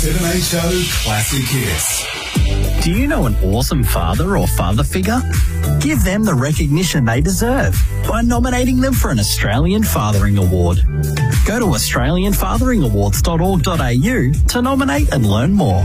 7HO Classic Hits. Do you know an awesome father or father figure? Give them the recognition they deserve by nominating them for an Australian Fathering Award. Go to australianfatheringawards.org.au to nominate and learn more.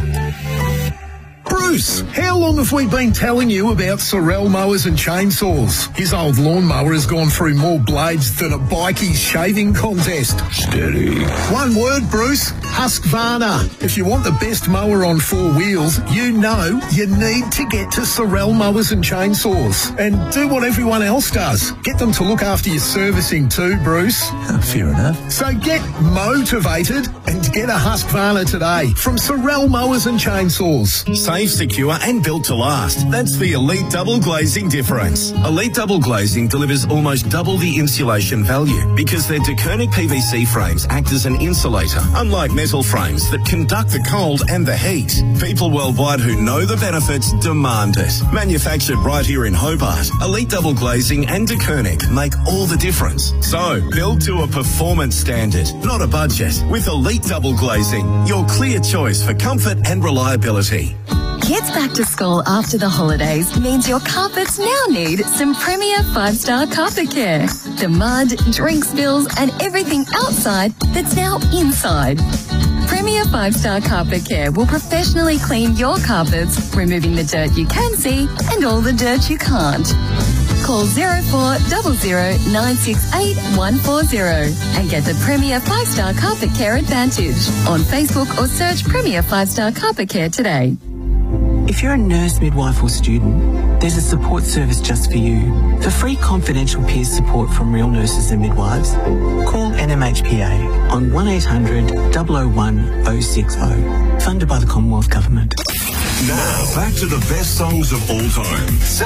Bruce, how long have we been telling you about Sorel mowers and chainsaws? His old lawnmower has gone through more blades than a bikie's shaving contest. Steady. One word, Bruce. Husqvarna. If you want the best mower on four wheels, you know you need to get to Sorel mowers and chainsaws. And do what everyone else does. Get them to look after your servicing too, Bruce. Fair enough. So get motivated and get a Husqvarna today from Sorel mowers and chainsaws. Safe, secure and built to last. That's the Elite Double Glazing difference. Elite Double Glazing delivers almost double the insulation value because their DeKernick PVC frames act as an insulator, unlike metal frames that conduct the cold and the heat. People worldwide who know the benefits demand it. Manufactured right here in Hobart, Elite Double Glazing and DeKernick make all the difference. So, build to a performance standard, not a budget. With Elite Double Glazing, your clear choice for comfort and reliability. Kids back to school after the holidays means your carpets now need some Premier 5-star carpet care. The mud, drink spills and everything outside that's now inside. Premier 5-star carpet care will professionally clean your carpets, removing the dirt you can see and all the dirt you can't. Call 0400 968 140 and get the Premier 5-star carpet care advantage on Facebook or search Premier 5-star carpet care today. If you're a nurse, midwife or student, there's a support service just for you. For free confidential peer support from real nurses and midwives, call NMHPA on 1800 001 060, funded by the Commonwealth Government. Now, back to the best songs of all time.